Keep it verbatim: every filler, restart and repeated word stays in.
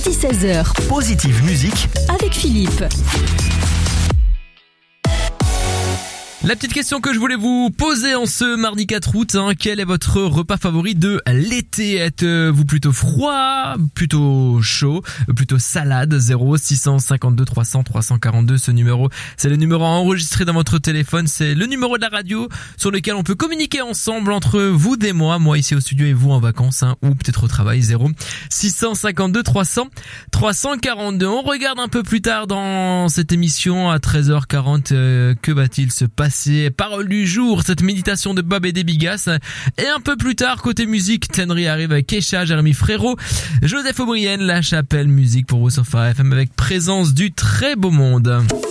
midi seize heures. Positive musique Avec Philippe. La petite question que je voulais vous poser en ce mardi quatre août, hein, quel est votre repas favori de l'été? Êtes-vous plutôt froid, plutôt chaud, plutôt salade? Zéro six cent cinquante-deux trois cents trois cent quarante-deux, ce numéro, c'est le numéro enregistré dans votre téléphone, c'est le numéro de la radio sur lequel on peut communiquer ensemble entre vous et moi, moi ici au studio et vous en vacances, hein, ou peut-être au travail. Zéro six cent cinquante-deux trois cents trois cent quarante-deux. On regarde un peu plus tard dans cette émission à treize heures quarante, euh, que va-t-il se passer? Parole du jour, cette méditation de Bob et des Bigas. Et un peu plus tard, côté musique, Tenry arrive avec Kesha, Jérémy Frérot, Joseph O'Brien, La Chapelle, musique pour vous sur Phare F M avec présence du très beau monde.